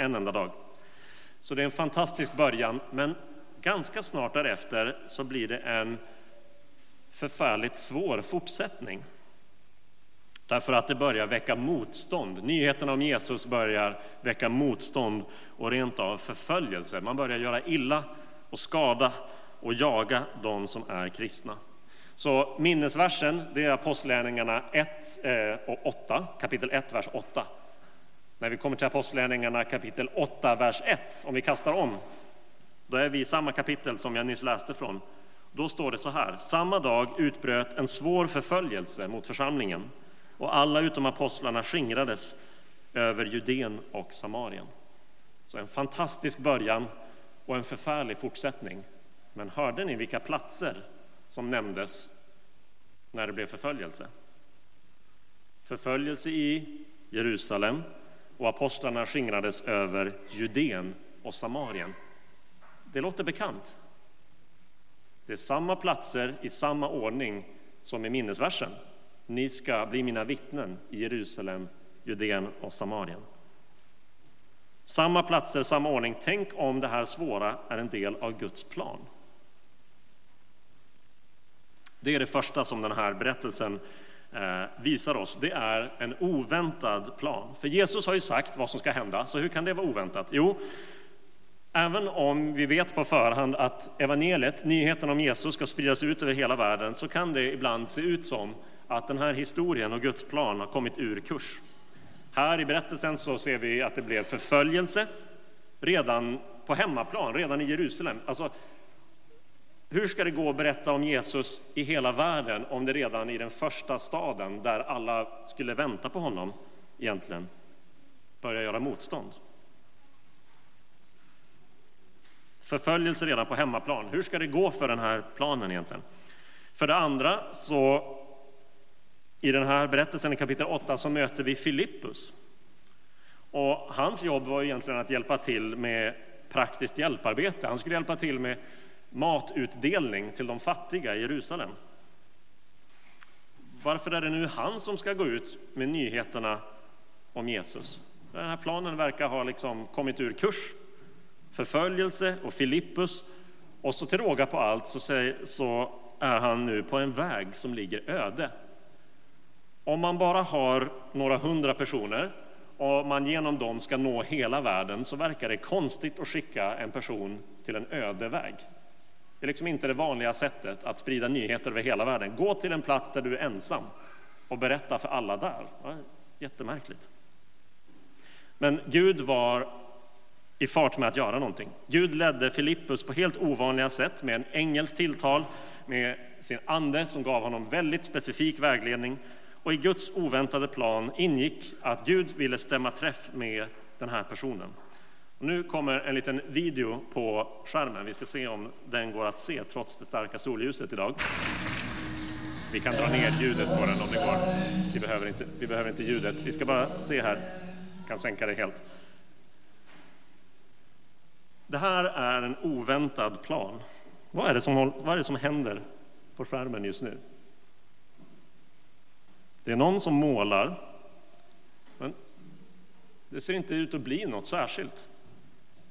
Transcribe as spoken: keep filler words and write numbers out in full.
en enda dag. Så det är en fantastisk början, men ganska snart därefter så blir det en förfärligt svår fortsättning. Därför att det börjar väcka motstånd. Nyheterna om Jesus börjar väcka motstånd och rent av förföljelse. Man börjar göra illa och skada och jaga de som är kristna. Så minnesversen, det är Apostlagärningarna ett och åtta, kapitel ett, vers åtta. När vi kommer till Apostlagärningarna kapitel åtta, vers ett, om vi kastar om, då är vi i samma kapitel som jag nyss läste från. Då står det så här: samma dag utbröt en svår förföljelse mot församlingen, och alla utom apostlarna skingrades över Judén och Samarien. Så en fantastisk början och en förfärlig fortsättning. Men hörde ni vilka platser som nämndes när det blev förföljelse? Förföljelse i Jerusalem, och apostlarna skingrades över Judén och Samarien. Det låter bekant. Det är samma platser i samma ordning som i minnesversen. Ni ska bli mina vittnen i Jerusalem, Judén och Samarien. Samma platser, samma ordning. Tänk om det här svåra är en del av Guds plan. Det är det första som den här berättelsen eh, visar oss. Det är en oväntad plan. För Jesus har ju sagt vad som ska hända, så hur kan det vara oväntat? Jo, även om vi vet på förhand att evangeliet, nyheten om Jesus, ska spridas ut över hela världen, så kan det ibland se ut som att den här historien och Guds plan har kommit ur kurs. Här i berättelsen så ser vi att det blev förföljelse redan på hemmaplan, redan i Jerusalem. Alltså, hur ska det gå att berätta om Jesus i hela världen om det redan i den första staden, där alla skulle vänta på honom egentligen, börjar göra motstånd? Förföljelse redan på hemmaplan. Hur ska det gå för den här planen egentligen? För det andra så i den här berättelsen i kapitel åtta så möter vi Filippus. Och hans jobb var egentligen att hjälpa till med praktiskt hjälparbete. Han skulle hjälpa till med matutdelning till de fattiga i Jerusalem. Varför är det nu han som ska gå ut med nyheterna om Jesus? Den här planen verkar ha liksom kommit ur kurs. Förföljelse och Filippus, och så till råga på allt så, säger, så är han nu på en väg som ligger öde. Om man bara har några hundra personer och man genom dem ska nå hela världen, så verkar det konstigt att skicka en person till en öde väg. Det är liksom inte det vanliga sättet att sprida nyheter över hela världen. Gå till en plats där du är ensam och berätta för alla där. Ja, jättemärkligt. Men Gud var i fart med att göra någonting. Gud ledde Filippus på helt ovanliga sätt med en ängels tilltal, med sin ande som gav honom väldigt specifik vägledning. Och i Guds oväntade plan ingick att Gud ville stämma träff med den här personen. Och nu kommer en liten video på skärmen. Vi ska se om den går att se trots det starka solljuset idag. Vi kan dra ner ljudet på den om det går. Vi behöver inte, vi behöver inte ljudet. Vi ska bara se här. Vi kan sänka det helt. Det här är en oväntad plan. Vad är det som, vad är det som händer på skärmen just nu? Det är någon som målar, men det ser inte ut att bli något särskilt.